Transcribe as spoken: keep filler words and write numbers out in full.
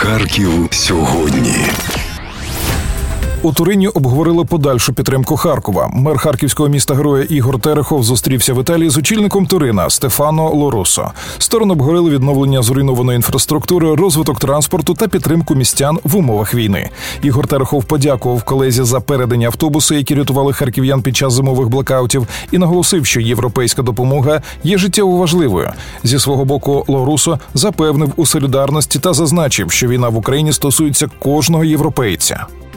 Харків сьогодні. У Турині обговорили подальшу підтримку Харкова. Мер харківського міста-героя Ігор Терехов зустрівся в Італії з очільником Турина Стефано Ло-Руссо. Сторони обговорили відновлення зруйнованої інфраструктури, розвиток транспорту та підтримку містян в умовах війни. Ігор Терехов подякував колезі за передані автобуси, які рятували харків'ян під час зимових блекаутів, і наголосив, що європейська допомога є життєво важливою. Зі свого боку Ло-Руссо запевнив у солідарності та зазначив, що війна в Україні стосується кожного європейця.